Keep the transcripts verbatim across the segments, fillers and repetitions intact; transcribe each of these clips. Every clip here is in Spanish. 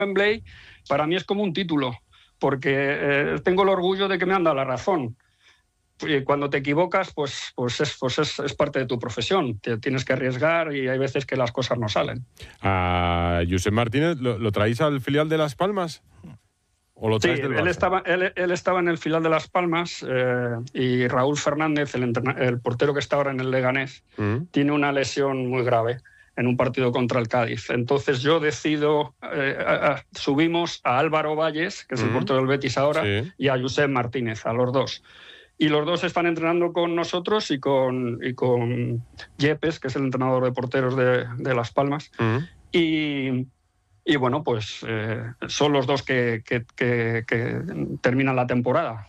Wembley, para mí es como un título, porque eh, tengo el orgullo de que me han dado la razón. Y cuando te equivocas, pues, pues, es, pues es, es parte de tu profesión. Te tienes que arriesgar y hay veces que las cosas no salen. ¿A Josep Martínez lo, lo traéis al filial de Las Palmas? ¿O lo traes sí, del él Barça? estaba, él, él estaba en el filial de Las Palmas eh, y Raúl Fernández, el, el portero que está ahora en el Leganés, uh-huh. tiene una lesión muy grave en un partido contra el Cádiz. Entonces yo decido, eh, a, a, subimos a Álvaro Valles, que es uh-huh. el portero del Betis ahora, sí. y a Josep Martínez, a los dos. Y los dos están entrenando con nosotros y con, y con Yepes, que es el entrenador de porteros de, de Las Palmas. Uh-huh. Y, y bueno, pues eh, son los dos que, que, que, que terminan la temporada.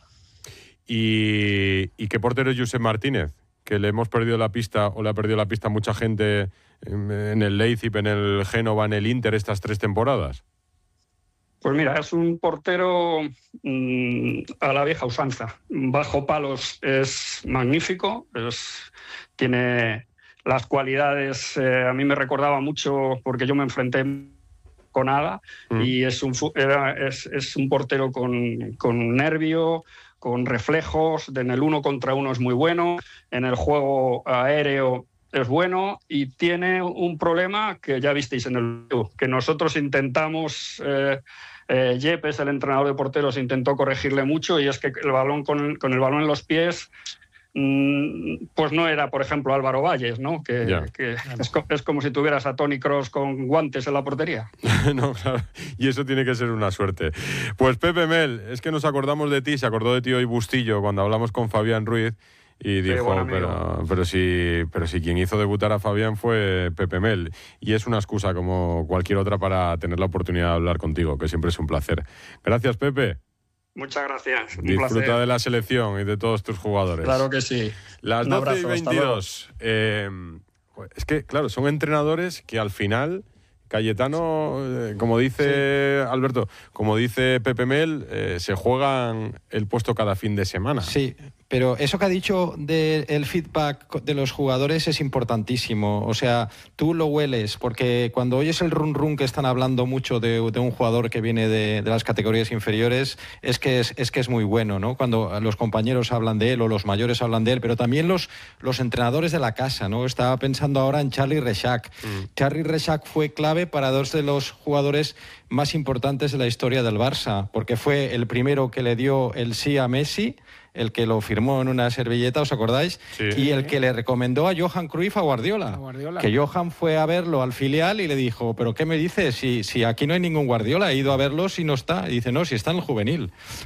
¿Y, ¿Y qué portero es Josep Martínez? Que le hemos perdido la pista, o le ha perdido la pista a mucha gente en, en el Leipzig, en el Génova, en el Inter estas tres temporadas. Pues mira, es un portero mmm, a la vieja usanza. Bajo palos es magnífico, es, tiene las cualidades, eh, a mí me recordaba mucho porque yo me enfrenté con Ada mm. y es un, era, es, es un portero con, con nervio, con reflejos, en el uno contra uno es muy bueno, en el juego aéreo es bueno y tiene un problema que ya visteis en el que nosotros intentamos... Eh, Eh, Yepes, el entrenador de porteros, intentó corregirle mucho y es que el balón con, con el balón en los pies mmm, pues no era, por ejemplo, Álvaro Valles, ¿no? Que, yeah. que es, co- es como si tuvieras a Toni Kroos con guantes en la portería. No, claro. Y eso tiene que ser una suerte. Pues Pepe Mel, es que nos acordamos de ti, se acordó de ti hoy Bustillo cuando hablamos con Fabián Ruiz. Y dijo, sí, pero, pero, si, pero si quien hizo debutar a Fabián fue Pepe Mel. Y es una excusa como cualquier otra para tener la oportunidad de hablar contigo, que siempre es un placer. Gracias, Pepe. Muchas gracias. Un Disfruta placer. de la selección y de todos tus jugadores. Claro que sí. Las doce y veintidós. Eh, es que, claro, son entrenadores que al final... Cayetano, eh, como dice sí. Alberto, como dice Pepe Mel, eh, se juegan el puesto cada fin de semana. Sí, pero eso que ha dicho del feedback de los jugadores es importantísimo. O sea, tú lo hueles, porque cuando oyes el run run que están hablando mucho de, de un jugador que viene de, de las categorías inferiores, es que es, es que es muy bueno, ¿no? Cuando los compañeros hablan de él o los mayores hablan de él, pero también los, los entrenadores de la casa, ¿no? Estaba pensando ahora en Charlie Reixac. Mm. Charlie Reixac fue clave para dos de los jugadores más importantes de la historia del Barça, porque fue el primero que le dio el sí a Messi, el que lo firmó en una servilleta, ¿os acordáis? Sí. Y el que le recomendó a Johan Cruyff a Guardiola, a Guardiola. Que Johan fue a verlo al filial y le dijo, ¿pero qué me dices? Si, si aquí no hay ningún Guardiola, he ido a verlo si no está. Y dice, no, si está en el juvenil.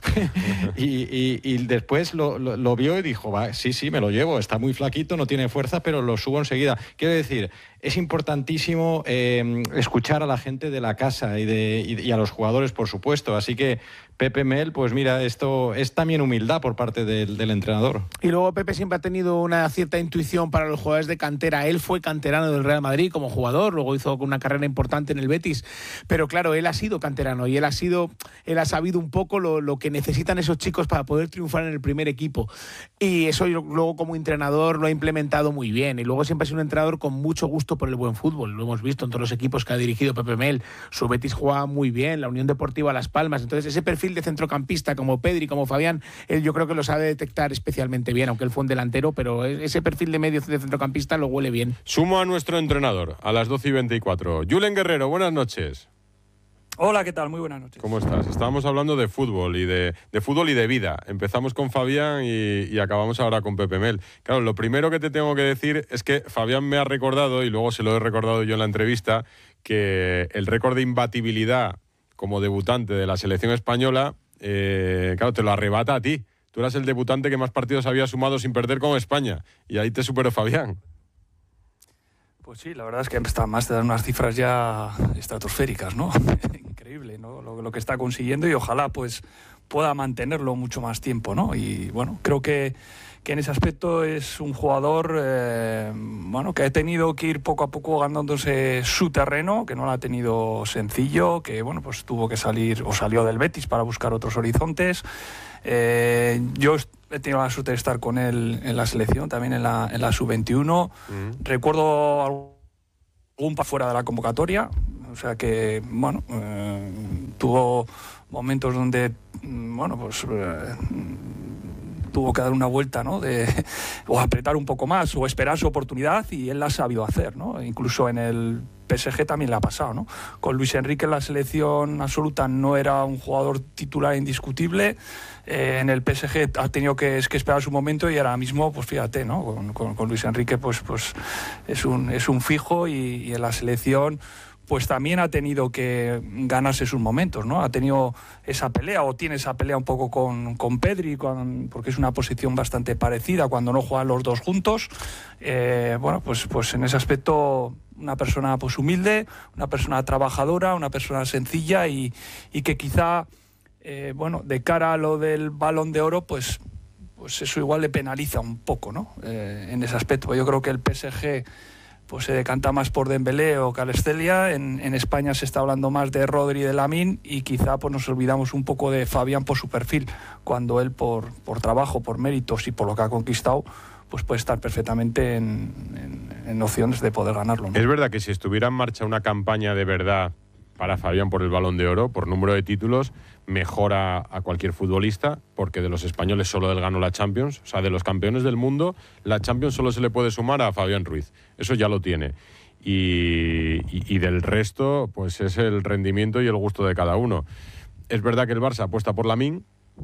y, y, y después lo, lo, lo vio y dijo, va, sí, sí, me lo llevo, está muy flaquito, no tiene fuerza, pero lo subo enseguida. Quiero decir, es importantísimo eh, escuchar a la gente de la casa y, de, y, y a los jugadores, por supuesto. Así que Pepe Mel, pues mira, esto es también humildad por parte del, del entrenador. Y luego Pepe siempre ha tenido una cierta intuición para los jugadores de cantera. Él fue canterano del Real Madrid como jugador, luego hizo una carrera importante en el Betis, pero claro, él ha sido canterano y él ha sido, él ha sabido un poco lo, lo que necesitan esos chicos para poder triunfar en el primer equipo. Y eso luego como entrenador lo ha implementado muy bien. Y luego siempre ha sido un entrenador con mucho gusto por el buen fútbol. Lo hemos visto en todos los equipos que ha dirigido Pepe Mel. Su Betis jugaba muy bien, la Unión Deportiva Las Palmas. Entonces ese perfil de centrocampista como Pedri, como Fabián, él yo creo que lo sabe detectar especialmente bien, aunque él fue un delantero, pero ese perfil de medio de centrocampista lo huele bien. Sumo a nuestro entrenador a las doce y veinticuatro. Julen Guerrero, buenas noches. Hola, ¿qué tal? Muy buenas noches. ¿Cómo estás? Estábamos hablando de fútbol y de, de fútbol y de vida. Empezamos con Fabián y, y acabamos ahora con Pepe Mel. Claro, lo primero que te tengo que decir es que Fabián me ha recordado, y luego se lo he recordado yo en la entrevista, que el récord de imbatibilidad como debutante de la selección española, eh, claro, te lo arrebata a ti. Tú eras el debutante que más partidos había sumado sin perder con España. Y ahí te superó Fabián. Pues sí, la verdad es que además te dan unas cifras ya estratosféricas, ¿no? Increíble, ¿no? Lo, lo que está consiguiendo y ojalá pues pueda mantenerlo mucho más tiempo, ¿no? Y bueno, creo que, que en ese aspecto es un jugador eh, bueno, que ha tenido que ir poco a poco ganándose su terreno, que no lo ha tenido sencillo, que bueno, pues tuvo que salir o salió del Betis para buscar otros horizontes. Eh, yo he tenido la suerte de estar con él en la selección, también en la, en la sub veintiuno. Uh-huh. Recuerdo algún pa fuera de la convocatoria, O sea que, bueno, eh, tuvo momentos donde, bueno, pues eh, tuvo que dar una vuelta, ¿no? De, o apretar un poco más, o esperar su oportunidad, y él la ha sabido hacer, ¿no? Incluso en el P S G también le ha pasado, ¿no? Con Luis Enrique en la selección absoluta no era un jugador titular indiscutible. Eh, en el P S G ha tenido que, es que esperar su momento, y ahora mismo, pues fíjate, ¿no? Con, con, con Luis Enrique, pues, pues es un, es un fijo, y, y en la selección pues también ha tenido que ganarse sus momentos, ¿no? Ha tenido esa pelea, o tiene esa pelea un poco con, con Pedri, con, porque es una posición bastante parecida cuando no juegan los dos juntos. Eh, bueno, pues, pues en ese aspecto, una persona pues humilde, una persona trabajadora, una persona sencilla, y, y que quizá, eh, bueno, de cara a lo del Balón de Oro, pues, pues eso igual le penaliza un poco, ¿no? Eh, en ese aspecto. Yo creo que el P S G pues se decanta más por Dembélé o Kvaratskhelia. En, en España se está hablando más de Rodri y de Lamine, y quizá pues nos olvidamos un poco de Fabián por su perfil, cuando él por, por trabajo, por méritos y por lo que ha conquistado, pues puede estar perfectamente en, en, en opciones de poder ganarlo, ¿no? Es verdad que si estuviera en marcha una campaña de verdad para Fabián por el Balón de Oro, por número de títulos, mejora a cualquier futbolista, porque de los españoles solo él ganó la Champions. O sea, de los campeones del mundo, la Champions solo se le puede sumar a Fabián Ruiz. Eso ya lo tiene. Y, y, y del resto, pues es el rendimiento y el gusto de cada uno. Es verdad que el Barça apuesta por Lamine,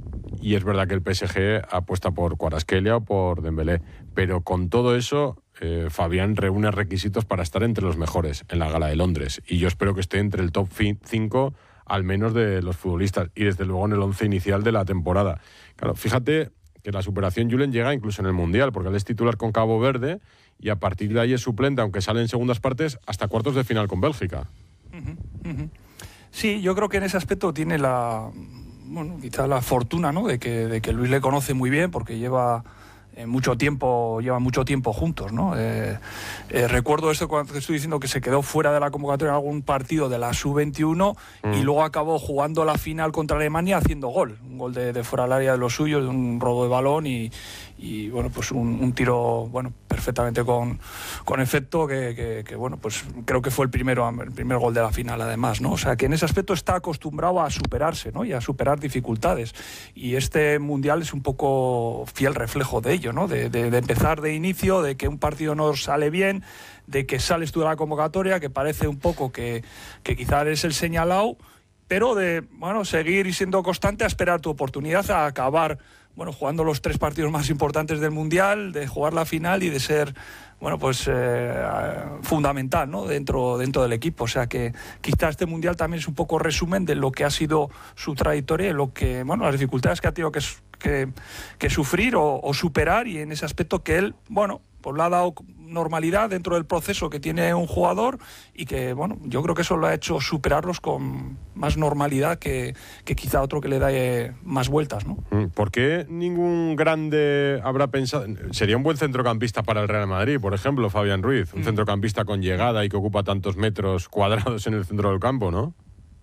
y es verdad que el P S G apuesta por Kvaratskhelia o por Dembélé. Pero con todo eso, eh, Fabián reúne requisitos para estar entre los mejores en la Gala de Londres. Y yo espero que esté entre el top cinco, al menos de los futbolistas, y desde luego en el once inicial de la temporada. Claro, fíjate que la superación Julen llega incluso en el Mundial, porque él es titular con Cabo Verde, y a partir de ahí es suplente, aunque sale en segundas partes, hasta cuartos de final con Bélgica. Uh-huh, uh-huh. Sí, yo creo que en ese aspecto tiene la... bueno, quizá la fortuna, ¿no? de que, de que Luis le conoce muy bien, porque lleva eh, mucho tiempo, lleva mucho tiempo juntos, ¿no? Eh, eh, recuerdo esto cuando estoy diciendo, que se quedó fuera de la convocatoria en algún partido de la sub veintiuno, mm. y luego acabó jugando la final contra Alemania haciendo gol, un gol de, de fuera del área de los suyos, de un robo de balón, y, y bueno, pues un, un tiro, bueno, perfectamente con, con efecto, que, que, que bueno, pues creo que fue el primero, el primer gol de la final, además, ¿no? O sea, que en ese aspecto está acostumbrado a superarse, ¿no? Y a superar dificultades, y este Mundial es un poco fiel reflejo de ello, ¿no? De, de, de empezar de inicio, de que un partido no sale bien, de que sales tú de la convocatoria, que parece un poco que, que quizás eres el señalado, pero de, bueno, seguir siendo constante a esperar tu oportunidad, a acabar, bueno, jugando los tres partidos más importantes del Mundial, de jugar la final y de ser, bueno, pues eh, fundamental, ¿no? Dentro, dentro del equipo. O sea que quizás este Mundial también es un poco resumen de lo que ha sido su trayectoria y lo que, bueno, las dificultades que ha tenido que, que, que sufrir o, o superar, y en ese aspecto que él, bueno, pues le ha dado normalidad dentro del proceso que tiene un jugador, y que, bueno, yo creo que eso lo ha hecho superarlos con más normalidad que, que quizá otro que le da eh, más vueltas, ¿no? ¿Por qué ningún grande habrá pensado? Sería un buen centrocampista para el Real Madrid, por ejemplo, Fabián Ruiz, un mm. centrocampista con llegada y que ocupa tantos metros cuadrados en el centro del campo, ¿no?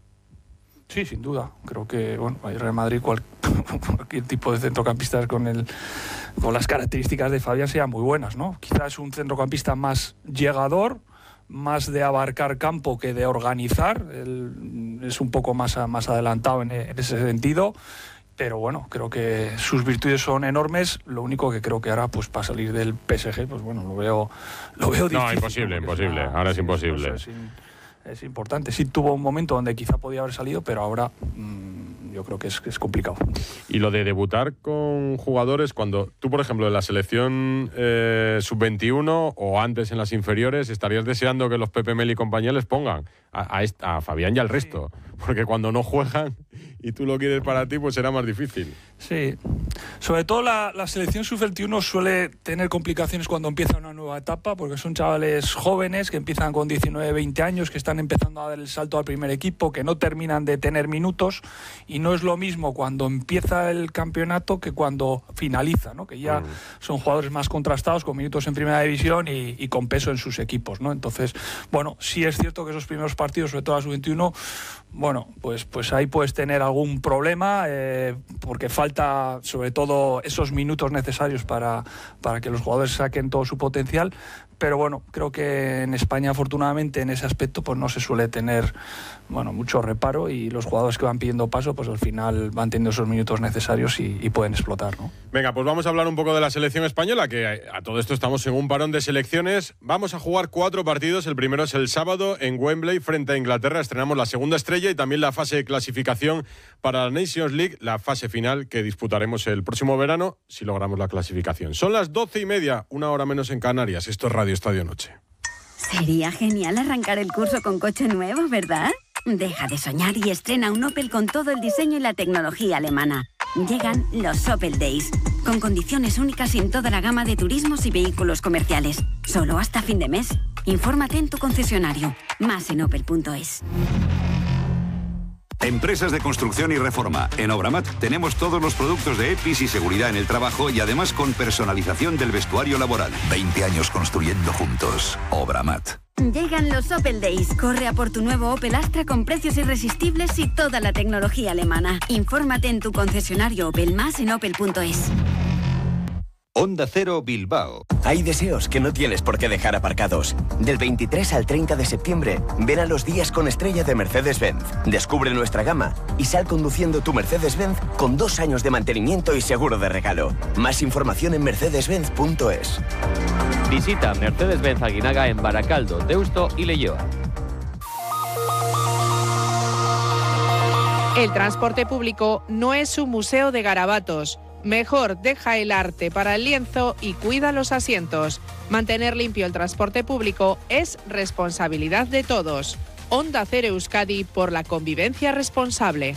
Sí, sin duda. Creo que, bueno, el Real Madrid, cual, cualquier tipo de centrocampistas con el con las características de Fabián sean muy buenas, ¿no? Quizás es un centrocampista más llegador, más de abarcar campo que de organizar. Él es un poco más, más adelantado en, en ese sentido. Pero bueno, creo que sus virtudes son enormes. Lo único que creo que ahora, pues para salir del P S G, pues bueno, lo veo, lo veo difícil. No, imposible, imposible. Es una, ahora es sí, imposible. Es, es importante. Sí tuvo un momento donde quizá podía haber salido, pero ahora mmm, yo creo que es, es complicado. Y lo de debutar con jugadores, cuando tú, por ejemplo, en la selección eh, sub veintiuno o antes en las inferiores, estarías deseando que los Pepe Mel y compañía les pongan a, a, esta, a Fabián y al resto. Porque cuando no juegan y tú lo quieres para ti, pues será más difícil. Sí. Sobre todo la, la selección sub veintiuno suele tener complicaciones cuando empieza una nueva etapa, porque son chavales jóvenes que empiezan con diecinueve, veinte años, que están empezando a dar el salto al primer equipo, que no terminan de tener minutos, y no es lo mismo cuando empieza el campeonato que cuando finaliza, ¿no? Que ya mm. son jugadores más contrastados, con minutos en primera división y, y con peso en sus equipos, ¿no? Entonces, bueno, sí es cierto que esos primeros partidos, sobre todo la sub veintiuno, bueno, pues, pues ahí puedes tener algún problema, eh, porque falta sobre todo esos minutos necesarios para, para que los jugadores saquen todo su potencial, pero bueno, creo que en España afortunadamente en ese aspecto pues no se suele tener bueno, mucho reparo, y los jugadores que van pidiendo paso pues al final van teniendo esos minutos necesarios y, y pueden explotar, ¿no? Venga, pues vamos a hablar un poco de la selección española, que a todo esto estamos en un parón de selecciones. Vamos a jugar cuatro partidos. El primero es el sábado en Wembley frente a Inglaterra. Estrenamos la segunda estrella y también la fase de clasificación para la Nations League, la fase final que disputaremos el próximo verano si logramos la clasificación. Son las doce y media, una hora menos en Canarias. Esto es Radio Estadio Noche. Sería genial arrancar el curso con coche nuevo, ¿verdad? Deja de soñar y estrena un Opel con todo el diseño y la tecnología alemana. Llegan los Opel Days, con condiciones únicas en toda la gama de turismos y vehículos comerciales. Solo hasta fin de mes. Infórmate en tu concesionario. Más en opel punto es. Empresas de construcción y reforma. En Obramat tenemos todos los productos de EPIs y seguridad en el trabajo, y además con personalización del vestuario laboral. veinte años construyendo juntos. Obramat. Llegan los Opel Days. Corre a por tu nuevo Opel Astra con precios irresistibles y toda la tecnología alemana. Infórmate en tu concesionario Opel, más en opel punto es. Onda Cero Bilbao. Hay deseos que no tienes por qué dejar aparcados. Del veintitrés al treinta de septiembre, ven a los días con estrella de Mercedes-Benz. Descubre nuestra gama y sal conduciendo tu Mercedes-Benz con dos años de mantenimiento y seguro de regalo. Más información en mercedes benz punto es. Visita Mercedes-Benz Aguinaga en Baracaldo, Deusto y Leioa. El transporte público no es un museo de garabatos. Mejor deja el arte para el lienzo y cuida los asientos. Mantener limpio el transporte público es responsabilidad de todos. Onda Cero Euskadi, por la convivencia responsable.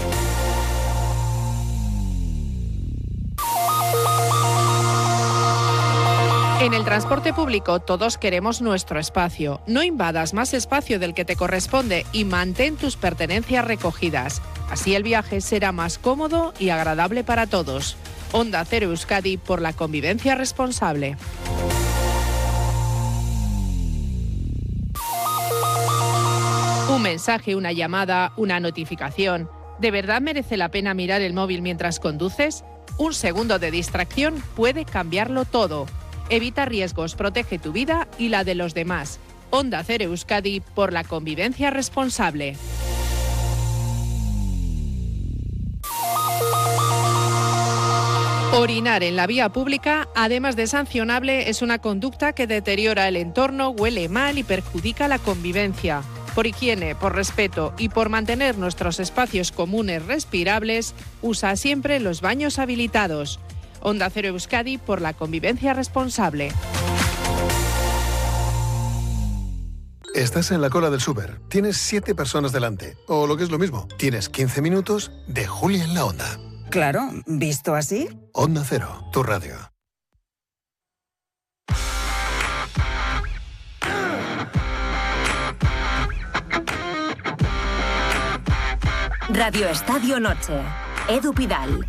En el transporte público todos queremos nuestro espacio. No invadas más espacio del que te corresponde y mantén tus pertenencias recogidas. Así el viaje será más cómodo y agradable para todos. Onda Cero Euskadi, por la convivencia responsable. Un mensaje, una llamada, una notificación. ¿De verdad merece la pena mirar el móvil mientras conduces? Un segundo de distracción puede cambiarlo todo. Evita riesgos, protege tu vida y la de los demás. Onda Cero Euskadi, por la convivencia responsable. Orinar en la vía pública, además de sancionable, es una conducta que deteriora el entorno, huele mal y perjudica la convivencia. Por higiene, por respeto y por mantener nuestros espacios comunes respirables, usa siempre los baños habilitados. Onda Cero Euskadi, por la convivencia responsable. Estás en la cola del súper, tienes siete personas delante, o lo que es lo mismo, tienes quince minutos de Julia en la Onda. Claro, ¿visto así? Onda Cero, tu radio. Radio Estadio Noche. Edu Pidal.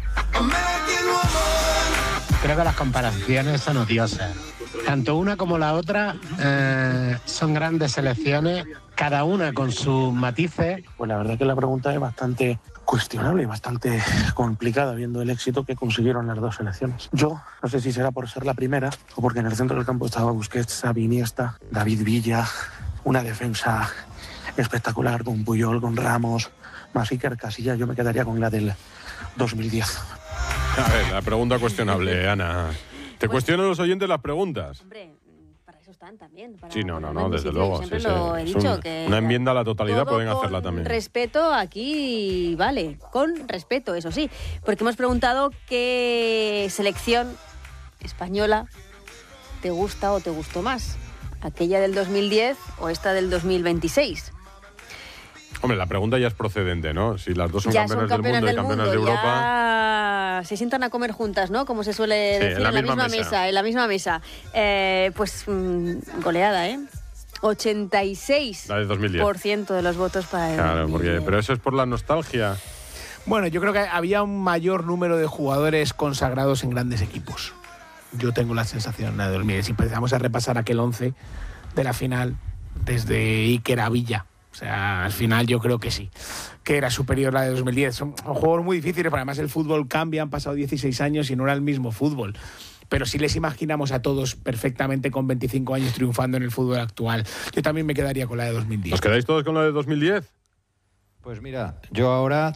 Creo que las comparaciones son odiosas. Tanto una como la otra eh, son grandes selecciones, cada una con sus matices. Pues la verdad que la pregunta es bastante cuestionable y bastante complicada, viendo el éxito que consiguieron las dos selecciones. Yo no sé si será por ser la primera o porque en el centro del campo estaba Busquets, Xavi, Iniesta, David Villa, una defensa espectacular con Puyol, con Ramos, más Iker Casillas. Yo me quedaría con la del dos mil diez. A ver, la pregunta cuestionable, Ana. ¿Te cuestionan los oyentes las preguntas? Hombre, para eso están también. Para sí, no, no, no, desde sitio. luego. Siempre Sí, lo sí. he Es dicho, un, que una enmienda a la totalidad todo pueden con hacerla también. Respeto aquí, vale, con respeto, eso sí. Porque hemos preguntado qué selección española te gusta o te gustó más. ¿Aquella del dos mil diez o esta del dos mil veintiséis? Hombre, la pregunta ya es procedente, ¿no? Si las dos son ya campeonas son campeonas del mundo y campeonas de Europa. Ya se sientan a comer juntas, ¿no? Como se suele Sí, decir, en la en la misma misma mesa. mesa. En la misma mesa. Eh, pues mmm, goleada, ¿eh? ochenta y seis La de dos mil diez. por ciento de los votos para el Claro, porque, pero eso es por la nostalgia. Bueno, yo creo que había un mayor número de jugadores consagrados en grandes equipos. Yo tengo la sensación de dormir. Si empezamos a repasar aquel once de la final, desde Iker a Villa. O sea, al final yo creo que sí, que era superior a la de dos mil diez. Son juegos muy difíciles, pero además el fútbol cambia, han pasado dieciséis años y no era el mismo fútbol. pero sí les imaginamos a todos perfectamente con veinticinco años triunfando en el fútbol actual. Yo también me quedaría con la de dos mil diez. ¿Os quedáis todos con la de dos mil diez? Pues mira, yo ahora